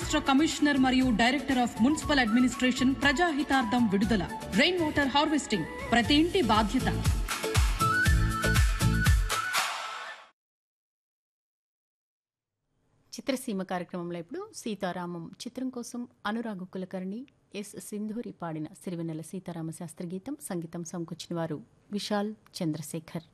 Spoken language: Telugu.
రాష్ట్ర కమిషనర్ మరియు డైరెక్టర్ ఆఫ్ మున్సిపల్ అడ్మినిస్ట్రేషన్ ప్రజాహితార్థం విడుదల. రెయిన్ వాటర్ హార్వెస్టింగ్ ప్రతి ఇంటి బాధ్యత. చిత్రసీమ కార్యక్రమంలో ఇప్పుడు సీతారామం చిత్రం కోసం అనురాగ్ కులకర్ణి, ఎస్ సింధూరి పాడిన సిరివెన్నెల సీతారామ శాస్త్రి గీతం. సంగీతం సమకూర్చిన వారు విశాల్ చంద్రశేఖర్.